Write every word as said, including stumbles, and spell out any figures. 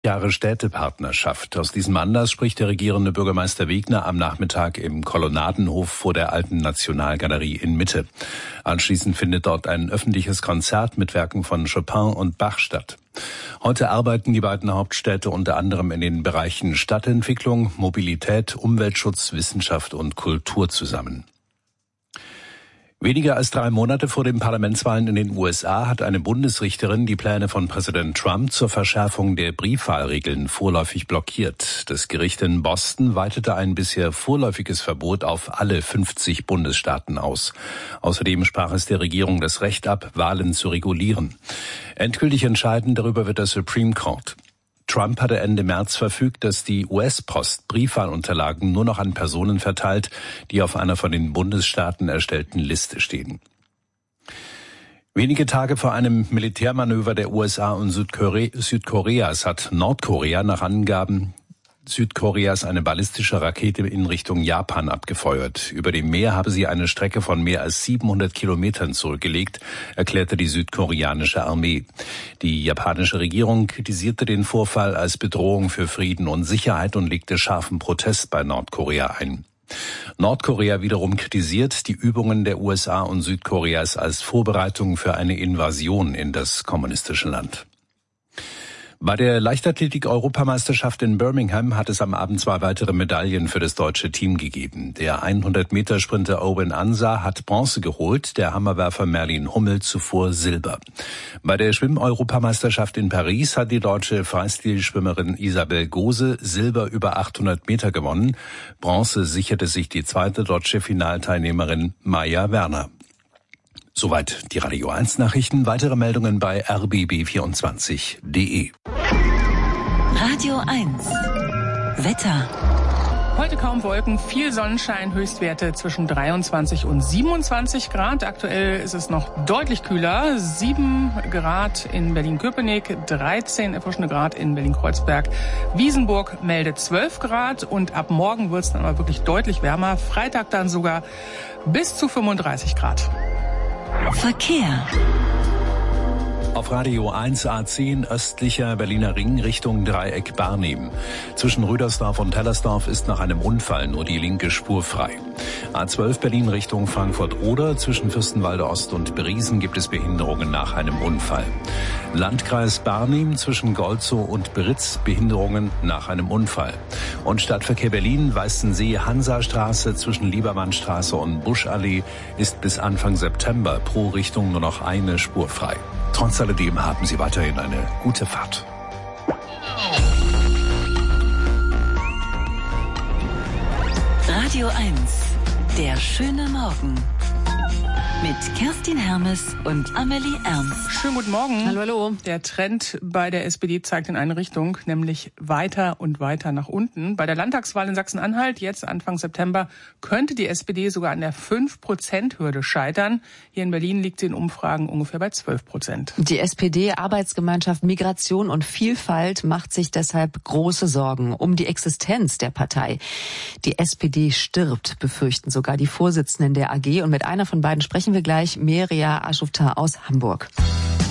Jahre Städtepartnerschaft. Aus diesem Anlass spricht der regierende Bürgermeister Wegner am Nachmittag im Kolonnadenhof vor der Alten Nationalgalerie in Mitte. Anschließend findet dort ein öffentliches Konzert mit Werken von Chopin und Bach statt. Heute arbeiten die beiden Hauptstädte unter anderem in den Bereichen Stadtentwicklung, Mobilität, Umweltschutz, Wissenschaft und Kultur zusammen. Weniger als drei Monate vor den Parlamentswahlen in den U S A hat eine Bundesrichterin die Pläne von Präsident Trump zur Verschärfung der Briefwahlregeln vorläufig blockiert. Das Gericht in Boston weitete ein bisher vorläufiges Verbot auf alle fünfzig Bundesstaaten aus. Außerdem sprach es der Regierung das Recht ab, Wahlen zu regulieren. Endgültig entscheiden darüber wird der Supreme Court. Trump hatte Ende März verfügt, dass die U S-Post Briefwahlunterlagen nur noch an Personen verteilt, die auf einer von den Bundesstaaten erstellten Liste stehen. Wenige Tage vor einem Militärmanöver der U S A und Südkore- Südkoreas hat Nordkorea nach Angaben Südkoreas eine ballistische Rakete in Richtung Japan abgefeuert. Über dem Meer habe sie eine Strecke von mehr als siebenhundert Kilometern zurückgelegt, erklärte die südkoreanische Armee. Die japanische Regierung kritisierte den Vorfall als Bedrohung für Frieden und Sicherheit und legte scharfen Protest bei Nordkorea ein. Nordkorea wiederum kritisiert die Übungen der U S A und Südkoreas als Vorbereitung für eine Invasion in das kommunistische Land. Bei der Leichtathletik-Europameisterschaft in Birmingham hat es am Abend zwei weitere Medaillen für das deutsche Team gegeben. Der hundert-Meter-Sprinter Owen Ansah hat Bronze geholt, der Hammerwerfer Merlin Hummel zuvor Silber. Bei der Schwimm-Europameisterschaft in Paris hat die deutsche Freistilschwimmerin Isabel Gose Silber über achthundert Meter gewonnen. Bronze sicherte sich die zweite deutsche Finalteilnehmerin Maja Werner. Soweit die Radio eins Nachrichten. Weitere Meldungen bei r b b vierundzwanzig punkt d e. Radio eins. Wetter. Heute kaum Wolken, viel Sonnenschein, Höchstwerte zwischen dreiundzwanzig und siebenundzwanzig Grad. Aktuell ist es noch deutlich kühler. sieben Grad in Berlin-Köpenick, dreizehn erfrischende Grad in Berlin-Kreuzberg. Wiesenburg meldet zwölf Grad und ab morgen wird es dann aber wirklich deutlich wärmer. Freitag dann sogar bis zu fünfunddreißig Grad. Verkehr. Auf Radio eins A zehn östlicher Berliner Ring Richtung Dreieck Barnim. Zwischen Rüdersdorf und Hellersdorf ist nach einem Unfall nur die linke Spur frei. A zwölf Berlin Richtung Frankfurt-Oder. Zwischen Fürstenwalde Ost und Briesen gibt es Behinderungen nach einem Unfall. Landkreis Barnim zwischen Golzow und Britz Behinderungen nach einem Unfall. Und Stadtverkehr Berlin, Weißensee, Hansastraße zwischen Liebermannstraße und Buschallee ist bis Anfang September pro Richtung nur noch eine Spur frei. Trotz alledem haben Sie weiterhin eine gute Fahrt. Radio eins. Der schöne Morgen. Mit Kerstin Hermes und Amelie Ernst. Schönen guten Morgen. Hallo, hallo. Der Trend bei der S P D zeigt in eine Richtung, nämlich weiter und weiter nach unten. Bei der Landtagswahl in Sachsen-Anhalt, jetzt Anfang September, könnte die S P D sogar an der fünf Prozent Hürde scheitern. Hier in Berlin liegt sie in Umfragen ungefähr bei zwölf Prozent. Die S P D-Arbeitsgemeinschaft Migration und Vielfalt macht sich deshalb große Sorgen um die Existenz der Partei. Die S P D stirbt, befürchten sogar die Vorsitzenden der A G. Und mit einer von beiden sprechen wir gleich, Meria Aschufta aus Hamburg.